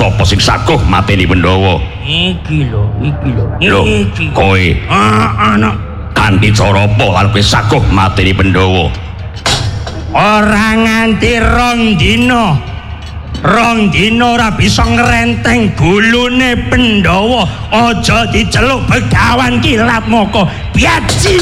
sapa sing saguh mateni Pandhawa? Iki lho. Iki. Kowe. Ana Kanthi cara apa lan kowe saguh mateni Pandhawa? ora nganti 2 dina. 2 dina ora bisa ngrenteng gulune Pandhawa. Aja diceluk Begawan Kilap Moko. Biaji